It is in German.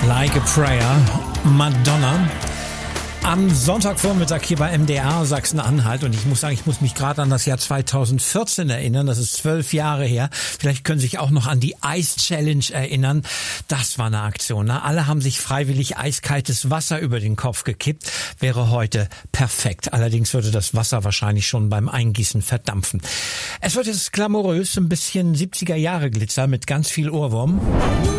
Like a Prayer, Madonna. Am Sonntagvormittag hier bei MDR Sachsen-Anhalt, und ich muss sagen, ich muss mich gerade an das Jahr 2014 erinnern, das ist 12 Jahre her. Vielleicht können Sie sich auch noch an die Ice Challenge erinnern. Das war eine Aktion, ne? Alle haben sich freiwillig eiskaltes Wasser über den Kopf gekippt. Wäre heute perfekt. Allerdings würde das Wasser wahrscheinlich schon beim Eingießen verdampfen. Es wird jetzt glamourös, ein bisschen 70er Jahre Glitzer mit ganz viel Ohrwurm.